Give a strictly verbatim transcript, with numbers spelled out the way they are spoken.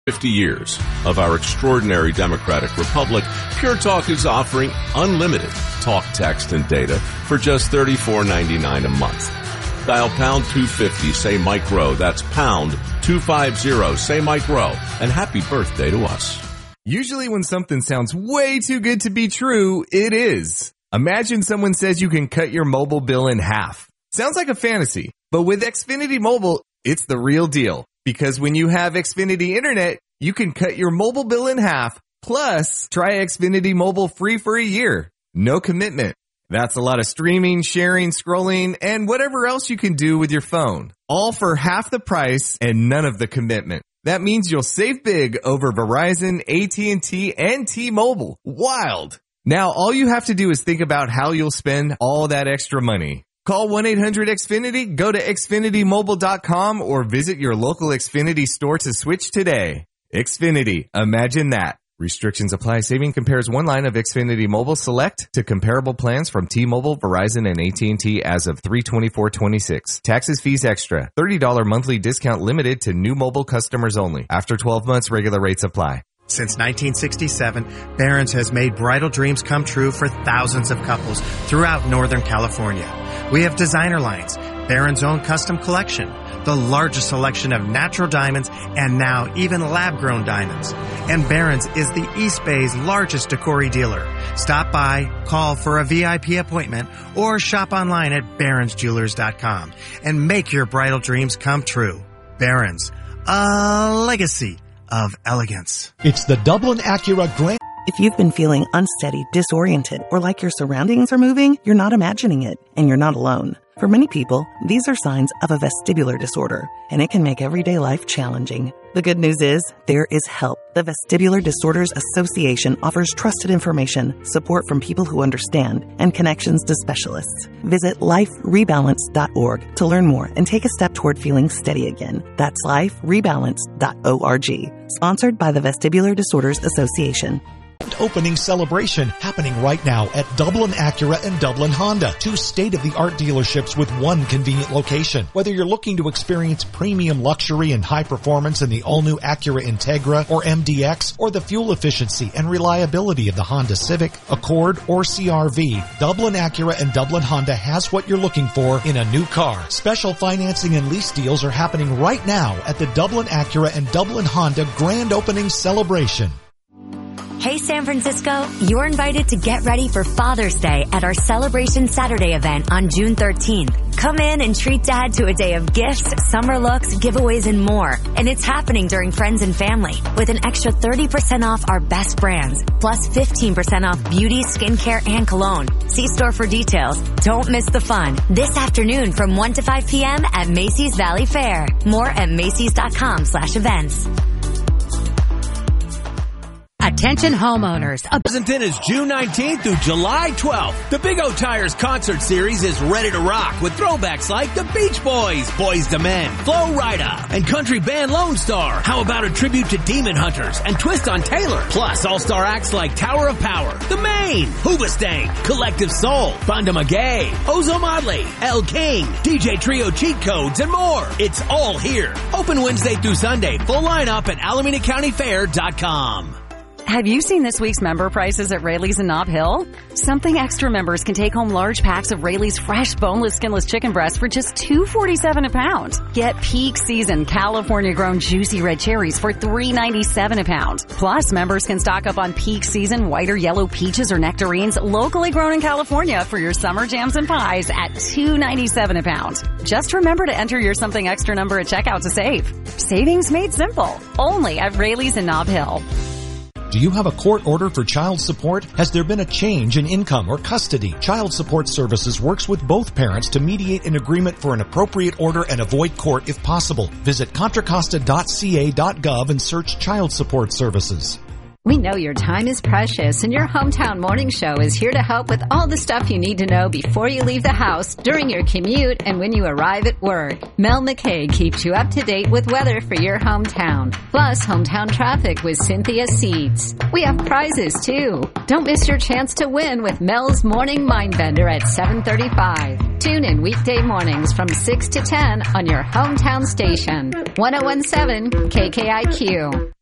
fifty years of our extraordinary democratic republic, Pure Talk is offering unlimited talk, text, and data for just thirty-four ninety-nine a month. Dial pound two fifty, say Mike Rowe. That's pound two fifty, say Mike Rowe. And happy birthday to us. Usually when something sounds way too good to be true, it is. Imagine someone says you can cut your mobile bill in half. Sounds like a fantasy, but with Xfinity Mobile, it's the real deal. Because when you have Xfinity Internet, you can cut your mobile bill in half, plus try Xfinity Mobile free for a year. No commitment. That's a lot of streaming, sharing, scrolling, and whatever else you can do with your phone. All for half the price and none of the commitment. That means you'll save big over Verizon, A T and T, and T-Mobile. Wild. Now all you have to do is think about how you'll spend all that extra money. Call one eight hundred X Finity, go to Xfinity Mobile dot com, or visit your local Xfinity store to switch today. Xfinity, imagine that. Restrictions apply. Saving compares one line of Xfinity Mobile Select to comparable plans from T-Mobile, Verizon, and A T and T as of three twenty-four twenty-six. Taxes, fees extra. thirty dollars monthly discount limited to new mobile customers only. After twelve months, regular rates apply. Since nineteen sixty-seven, Barron's has made bridal dreams come true for thousands of couples throughout Northern California. We have designer lines, Barron's own custom collection, the largest selection of natural diamonds, and now even lab-grown diamonds. And Barron's is the East Bay's largest Decori dealer. Stop by, call for a V I P appointment, or shop online at barons jewelers dot com and make your bridal dreams come true. Barron's, a legacy of elegance. It's the Dublin Acura Grand. If you've been feeling unsteady, disoriented, or like your surroundings are moving, you're not imagining it, and you're not alone. For many people, these are signs of a vestibular disorder, and it can make everyday life challenging. The good news is, there is help. The Vestibular Disorders Association offers trusted information, support from people who understand, and connections to specialists. Visit life rebalance dot org to learn more and take a step toward feeling steady again. That's life rebalance dot org. Sponsored by the Vestibular Disorders Association. Opening celebration happening right now at Dublin Acura and Dublin Honda, two state-of-the-art dealerships with one convenient location. Whether you're looking to experience premium luxury and high performance in the all-new Acura Integra or M D X, or the fuel efficiency and reliability of the Honda Civic, Accord, or C R V, Dublin Acura and Dublin Honda has what you're looking for in a new car. Special financing and lease deals are happening right now at the Dublin Acura and Dublin Honda Grand Opening Celebration. Hey San Francisco, you're invited to get ready for Father's Day at our Celebration Saturday event on June thirteenth. Come in and treat Dad to a day of gifts, summer looks, giveaways, and more. And it's happening during Friends and Family with an extra thirty percent off our best brands, plus fifteen percent off beauty, skincare, and cologne. See store for details. Don't miss the fun. This afternoon from one to five p.m. at Macy's Valley Fair. More at Macy's.com slash events. Attention homeowners. Pleasanton is June nineteenth through July twelfth. The Big O Tires concert series is ready to rock with throwbacks like the Beach Boys, Boys to Men, Flo Rida, and country band Lone Star. How about a tribute to Demon Hunters and Twist on Taylor? Plus all-star acts like Tower of Power, The Maine, Hoobastank, Collective Soul, Fonda McGay, Ozo Motley, El King, D J Trio Cheat Codes, and more. It's all here. Open Wednesday through Sunday. Full lineup at Alameda County Fair dot com. Have you seen this week's member prices at Rayleigh's in Nob Hill? Something Extra members can take home large packs of Rayleigh's fresh, boneless, skinless chicken breasts for just two dollars and forty-seven cents a pound. Get peak season California-grown juicy red cherries for three dollars and ninety-seven cents a pound. Plus, members can stock up on peak season white or yellow peaches or nectarines locally grown in California for your summer jams and pies at two dollars and ninety-seven cents a pound. Just remember to enter your Something Extra number at checkout to save. Savings made simple. Only at Rayleigh's in Nob Hill. Do you have a court order for child support? Has there been a change in income or custody? Child Support Services works with both parents to mediate an agreement for an appropriate order and avoid court if possible. Visit contra costa dot c a dot gov and search Child Support Services. We know your time is precious, and your Hometown Morning Show is here to help with all the stuff you need to know before you leave the house, during your commute, and when you arrive at work. Mel McKay keeps you up to date with weather for your hometown, plus hometown traffic with Cynthia Seeds. We have prizes, too. Don't miss your chance to win with Mel's Morning Mindbender at seven thirty-five. Tune in weekday mornings from six to ten on your hometown station, one oh one point seven K K I Q.